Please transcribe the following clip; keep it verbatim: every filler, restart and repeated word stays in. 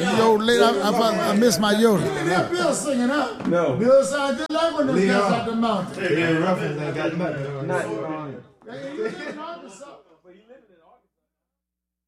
yo, late, I, I, I missed my Yoda. That Bill singing, huh? No. Bill sounded just like when them guys out the mountain. They got rough and they got nothing. They ain't living in Arkansas.